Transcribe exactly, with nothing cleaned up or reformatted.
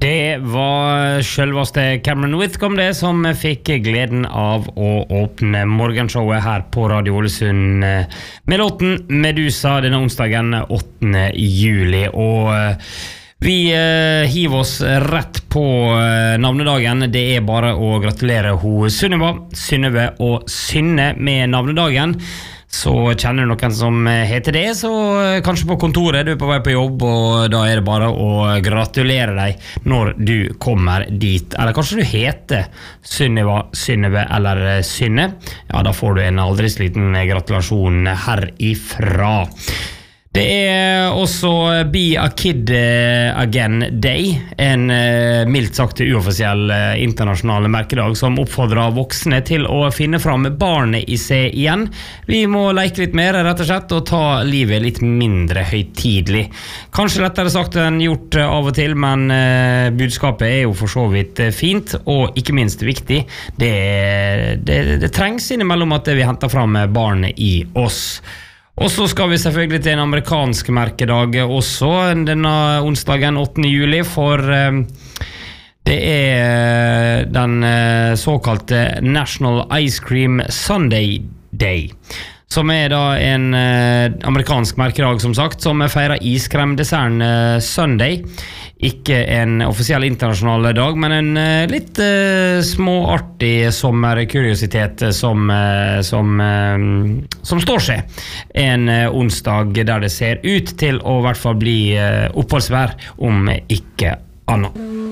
Det var selveste Cameron Whitcomb det som fikk gleden av å åpne morgenshowet her på Radio Ålesund med låten Medusa denne onsdagen åttende juli. Og vi hiver oss rett på navnedagen. Det er bare å gratulere ho Sunniva, Synnøve og Synne med navnedagen. Så kjenner du noen som heter det, så kanskje på kontoret, du er på vei på jobb, og da er det bare å gratulere deg når du kommer dit. Eller kanskje du heter Sunniva, Synnøve eller Synne. Ja, da får du en aldri sliten gratulasjon herifra. Det er også Be a Kid Again Day, en mildt sagt uoffisiell internasjonal merkedag som oppfordrer voksne til å finne fram barnet i seg igjen. Vi må leke litt mer, rett og slett, og ta livet litt mindre høytidelig. Kanskje lettere sagt enn gjort av og til, men budskapet er jo for så vidt fint, og ikke minst viktig. Det, det, det trengs innimellom at vi henter fram barnet i oss. Og så skal vi selvfølgelig til en amerikansk merkedag også denne onsdagen åttende juli, for eh, det er den eh, såkalte National Ice Cream Sunday Day, som er da en eh, amerikansk merkedag som sagt, som feirer iskremdesserten eh, Sunday. Ikke en offisiell internasjonal dag, men en uh, litt uh, småartig sommerkuriositet som, uh, som, uh, som står seg en uh, onsdag der det ser ut til å i hvert fall bli uh, oppholdsvær, om ikke annet.